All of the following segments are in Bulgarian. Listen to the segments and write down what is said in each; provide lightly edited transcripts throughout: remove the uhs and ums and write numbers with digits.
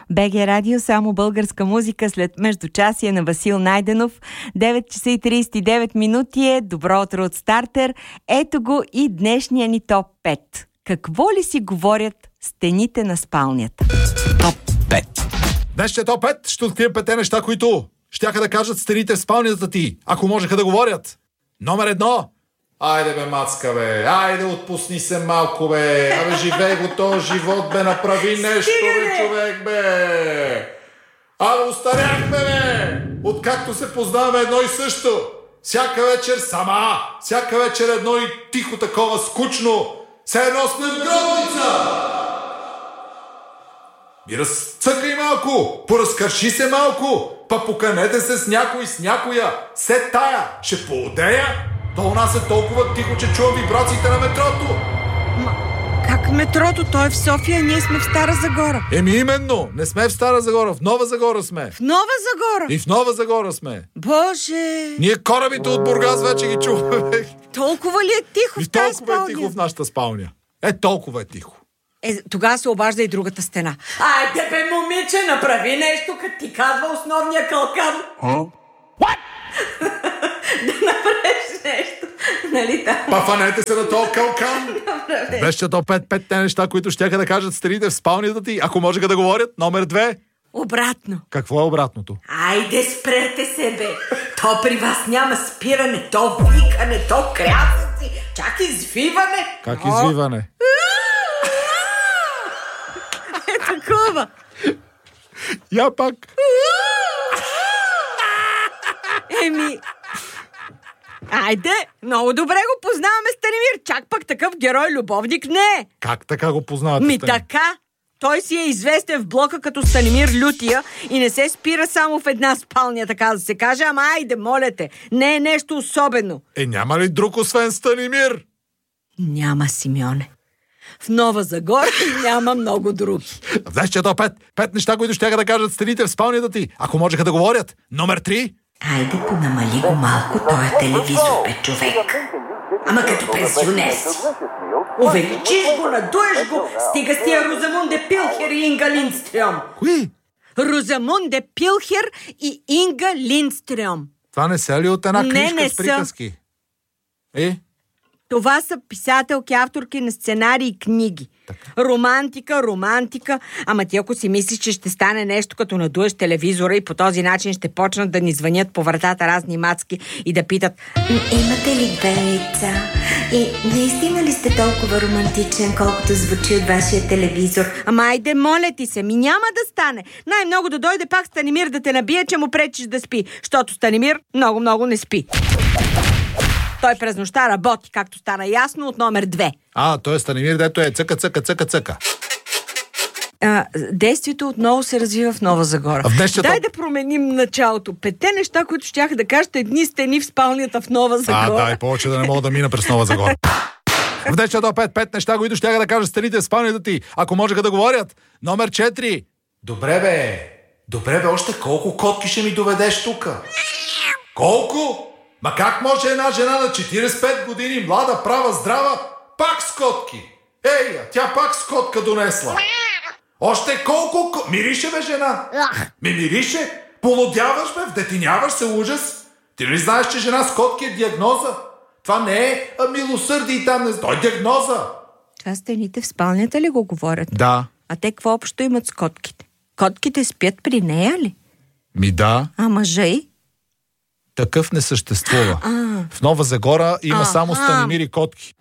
БГ Радио, само българска музика след междучасие на Васил Найденов. 9 часа и 39 минути е. Добро утро от Стартер. Ето го и днешния ни топ 5. Какво ли си говорят стените на спалнята? Топ 5. Днешния топ 5 ще открием 5 неща, които щяха да кажат стените в спалнята ти, ако можеха да говорят. Номер 1. Айде бе, мацка бе, айде отпусни се малко бе, абе живей го този живот бе, направи нещо бе, човек бе. Абе остаряхме бе, откакто се познаваме едно и също. Всяка вечер сама, всяка вечер едно и тихо такова скучно, все едно сме в гробница. И разцъкай малко, поразкърши се малко, па поканете се с някой, с някоя, се тая, ще поудея. То у нас е толкова тихо, че чувам вибрациите на метрото. Как метрото? Той е в София, ние сме в Стара Загора. Еми именно, не сме в Стара Загора, в Нова Загора сме. В Нова Загора? И в Нова Загора сме. Боже! Ние корабите от Бургас вече ги чуваме. Толкова ли е тихо в тази спалня? Толкова е тихо в нашата спалня. Толкова е тихо. Тогава се обажда и другата стена. Айде бе, момиче, направи нещо, като ти казва основния калкан. What? Да направиш нещо. Нали там? Па фанете се на този калкан. Беше то 5 неща, които щяха да кажат старите в спалнята ти, ако можеха да говорят. Номер 2. Обратно. Какво е обратното? Айде спрете се бе. То при вас няма спиране, то викане, то крясъци, чак извиване. Как извиване? Такова. Я пак. Еми, айде, много добре го познаваме Станимир, чак пък такъв герой-любовник не. Как така го познавате? Така. Той си е известен в блока като Станимир Лютия и не се спира само в една спалня, така да се каже, ама айде, моля те, не е нещо особено. Няма ли друг освен Станимир? Няма, Симеоне. В Нова Загора няма много други. Знаеш, че ето 5 неща, които щяха да кажат стените в спалнята ти, ако можеха да говорят. Номер 3. Айде понамали го малко този телевизор, бе, човек. Ама като пенсионер си. Увеличиш го, надуеш го, стига с тия Розамунде Пилхер и Инга Линдстрём. Кои? Розамунде Пилхер и Инга Линдстрём. Това не са ли от една книжка с приказки? Това са писателки, авторки на сценарии и книги. Така. Романтика. Ама ти ако си мислиш, че ще стане нещо като надуеш телевизора и по този начин ще почнат да ни звънят по вратата разни мацки и да питат: имате ли две яйца? И наистина ли сте толкова романтичен, колкото звучи от вашия телевизор? Ама айде, моля ти се, няма да стане. Най-много да дойде пак Станимир да те набие, че му пречиш да спи, защото Станимир много не спи. Той през нощта работи, както стана ясно от номер 2. Той е Станимир, дето е цъка. Действието отново се развива в Нова Загора. Дай да променим началото. 5 неща, които щях да кажат едни стени в спалнята в Нова Загора. Дай повече да не мога да мина през Нова Загора. В днешния топ 5 неща, които щяха да кажат стените в спалнята ти, ако можеха да говорят. Номер 4. Добре бе, още колко котки ще ми доведеш тука? Колко? Ма как може една жена на 45 години, млада, права, здрава, пак с котки? Тя пак с котка донесла. Още колко... Мирише бе, жена? Мирише? Полудяваш бе, вдетиняваш се, ужас. Ти ли знаеш, че жена с котки е диагноза? Това не е милосърдие и там не... Той е диагноза. Това стените в спалнята ли го говорят? Да. А те какво общо имат с котките? Котките спят при нея ли? Да. А мъжа й? Такъв не съществува. В Нова Загора има само Станимир и котки.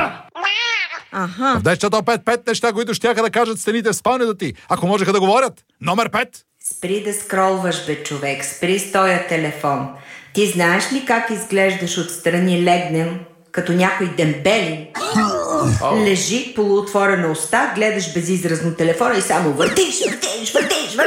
В днешния топ 5 неща, които щяха да кажат стените в спалнята ти, ако можеха да говорят. Номер 5. Спри да скролваш, бе, човек. Спри с тоя телефон. Ти знаеш ли как изглеждаш отстрани легнем, като някой дембелин? Лежи, полуотворена уста, гледаш безизразно телефона и само въртиш.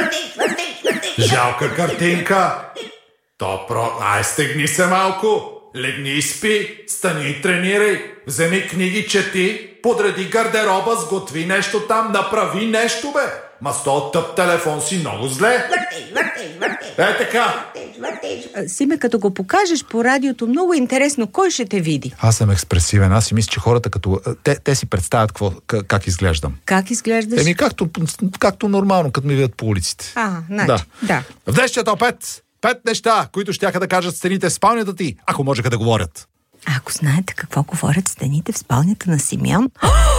Жалка картинка. Стегни се малко. Легни и спи, стани и тренирай, вземи книги, чети, подреди гардероба, сготви нещо там, направи нещо, бе. Ма с този тъп телефон си много зле. Е така. Симе, като го покажеш по радиото, много интересно, кой ще те види? Аз съм експресивен, аз си мисля, че хората като... Те си представят как изглеждам. Как изглеждаш? Както нормално, като ми видят по улиците. Значи, да. В днешния топ 5 неща, които щяха да кажат стените в спалнята ти, ако можеха да говорят. Ако знаете какво говорят стените в спалнята на Симеон...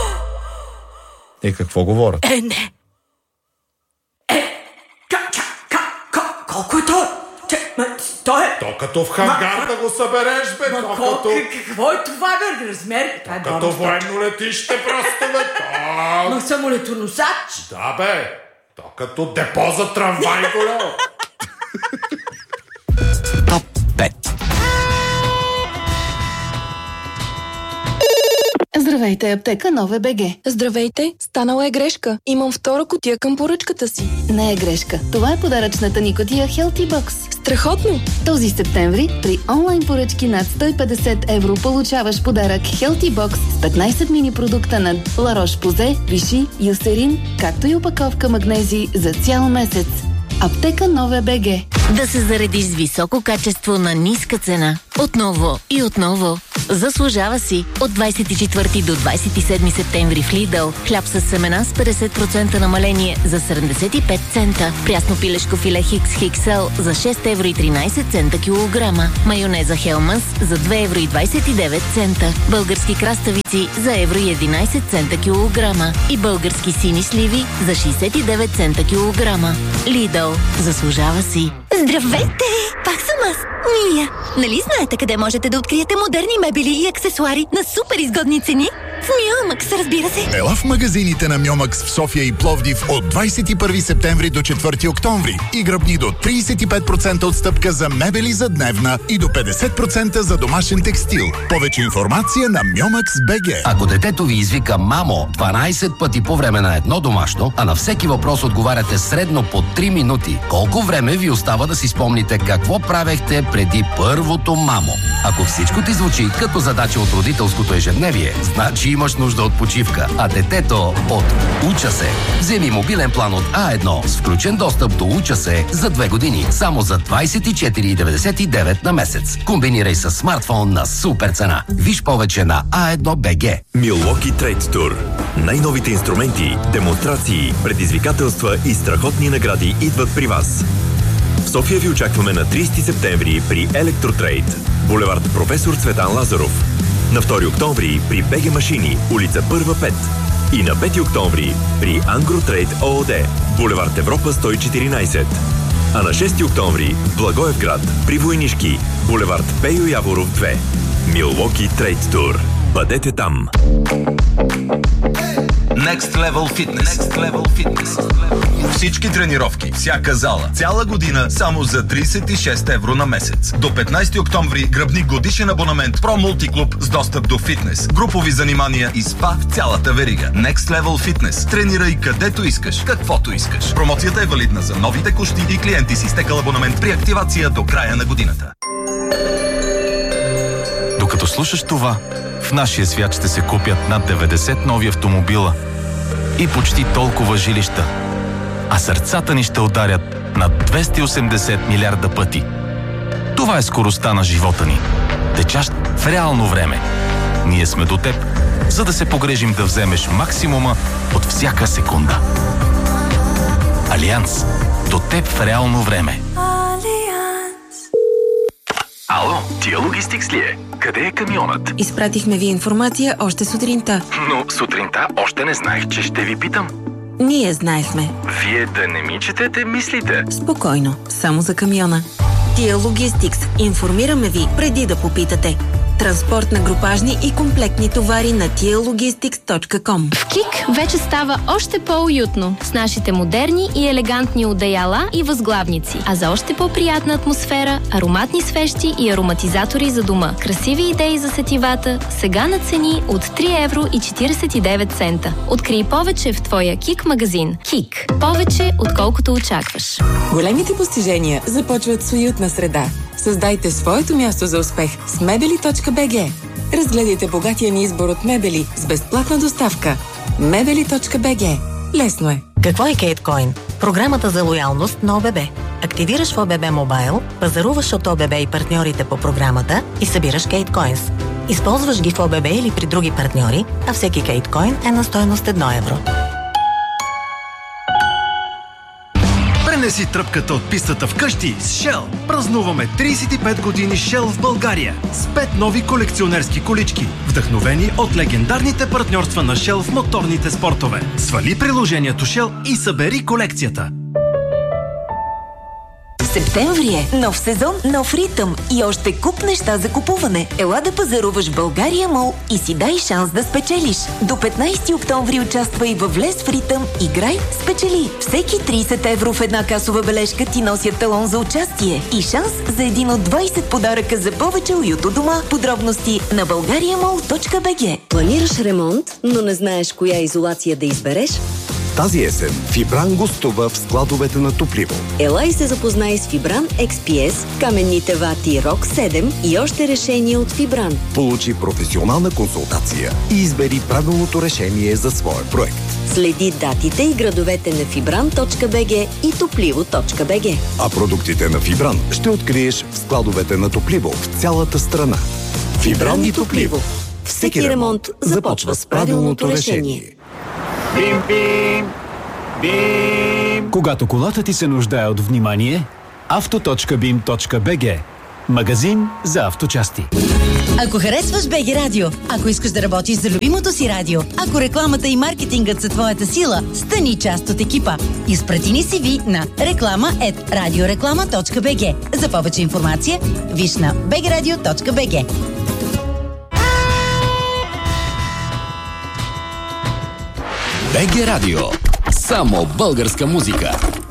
Какво говорят? Не. Колко е той? Той е... То като в хангар да го събереш, бе. Какво е това, бе? Размер? Като военно летище просто, бе. Ма самолетоносач? Да, бе. То като депо за трамвай голямо. Топ 5. Здравейте, аптека Нове БГ. Здравейте, станала е грешка. Имам втора кутия към поръчката си. Не е грешка. Това е подаръчната ни кутия Healthy Box. Страхотно! Този септември при онлайн поръчки над 150 евро получаваш подарък Healthy Box с 15 мини продукта на La Roche-Posay, Vichy, Eucerin, както и опаковка магнези за цял месец. Аптека Нове БГ. Да се заредиш с високо качество на ниска цена. Отново и отново. Заслужава си. От 24 до 27 септември в Lidl. Хляб с семена с 50% намаление за 75 цента. Прясно пилешко филе Хикс XL за 6 евро и 13 цента килограма. Майонеза Хелманс за 2 евро и 29 цента. Български краставици за евро и 11 цента килограма. И български сини сливи за 69 цента килограма. Lidl. Заслужава си. Здравейте! Пак съм аз, Мия. Нали знаете къде можете да откриете модерни мебели и аксесуари на супер изгодни цени? В Мьомакс, разбира се. Ела в магазините на Мьомакс в София и Пловдив от 21 септември до 4 октомври и гръбни до 35% отстъпка за мебели за дневна и до 50% за домашен текстил. Повече информация на Мьомакс БГ. Ако детето ви извика мамо 12 пъти по време на едно домашно, а на всеки въпрос отговаряте средно по 3 минути, колко време ви остава да си спомните какво правехте преди първото мамо? Ако всичко ти звучи като задача от родителското ежедневие, значи имаш нужда от почивка, а детето от Уча се. Вземи мобилен план от А1 с включен достъп до Уча се за 2 години, само за 24,99 на месец. Комбинирай с смартфон на супер цена. Виж повече на A1BG. Milwaukee Trade Tour. Най-новите инструменти, демонстрации, предизвикателства и страхотни награди идват при вас. В София ви очакваме на 30 септември при Електротрейд, булевард Професор Цветан Лазаров. На 2 октомври при БГ Машини, улица 1-5. И на 5 октомври при Ангротрейд ООД, булевард Европа 114. А на 6 октомври в Благоевград при Войнишки, булевард Пейо Яворов 2. Milwaukee Trade Tour. Бъдете там! Next Level Fitness. Next Level Fitness. Всички тренировки, всяка зала, цяла година само за 36 евро на месец. До 15 октомври гръбни годишен абонамент Pro Multiclub с достъп до фитнес, групови занимания и спа в цялата верига. Next Level Fitness. Тренирай където искаш, каквото искаш. Промоцията е валидна за нови текущи и клиенти с изтекал абонамент при активация до края на годината. Докато слушаш това, в нашия свят ще се купят над 90 нови автомобила и почти толкова жилища, а сърцата ни ще ударят над 280 милиарда пъти. Това е скоростта на живота ни, течащ в реално време. Ние сме до теб, за да се погрежим да вземеш максимума от всяка секунда. Алианс. До теб в реално време. Ало, Тия Логистикс ли е? Къде е камионът? Изпратихме ви информация още сутринта. Но сутринта още не знаех, че ще ви питам. Ние знаехме. Вие да не ми четете мислите. Спокойно, само за камиона. Тия Логистикс. Информираме ви преди да попитате. Транспорт на групажни и комплектни товари на tialogistics.com. В КИК вече става още по-уютно с нашите модерни и елегантни одеяла и възглавници. А за още по-приятна атмосфера, ароматни свещи и ароматизатори за дома. Красиви идеи за сетивата, сега на цени от 3 евро и 49 цента. Открий повече в твоя КИК магазин. КИК. Повече, отколкото очакваш. Големите постижения започват с уютна среда. Създайте своето място за успех с mebeli.bg. Разгледайте богатия ни избор от мебели с безплатна доставка. mebeli.bg. Лесно е. Какво е KateCoin? Програмата за лоялност на ОББ. Активираш в ОББ Мобайл, пазаруваш от ОББ и партньорите по програмата и събираш KateCoins. Използваш ги в ОББ или при други партньори, а всеки KateCoin е на стойност 1 евро. Пренеси тръпката от пистата вкъщи с Shell. Празнуваме 35 години Shell в България с 5 нови колекционерски колички, вдъхновени от легендарните партньорства на Shell в моторните спортове. Свали приложението Shell и събери колекцията. Септември е. Нов сезон, нов ритъм и още куп неща за купуване. Ела да пазаруваш в България Мол и си дай шанс да спечелиш. До 15 октомври участвай във Влез в ритъм, играй, спечели. Всеки 30 евро в една касова бележка ти носят талон за участие и шанс за един от 20 подаръка за повече уют у дома. Подробности на bulgariamall.bg. Планираш ремонт, но не знаеш коя изолация да избереш? Тази есен Фибран гостува в складовете на Топливо. Ела и се запознай с Фибран XPS, каменните вати Rock 7 и още решения от Фибран. Получи професионална консултация и избери правилното решение за своя проект. Следи датите и градовете на fibran.bg и topливо.bg. А продуктите на Фибран ще откриеш в складовете на Топливо в цялата страна. Фибран и Топливо. Всеки ремонт започва с правилното решение. Бим-бим! Бим! Когато колата ти се нуждае от внимание, auto.bim.bg. Магазин за авточасти. Ако харесваш БГ Радио, ако искаш да работиш за любимото си радио, ако рекламата и маркетингът са твоята сила, стани част от екипа. Изпрати ни CV на reklama@radioreklama.bg. За повече информация, виж на bgradio.bg. БГ Радио. Само българска музика.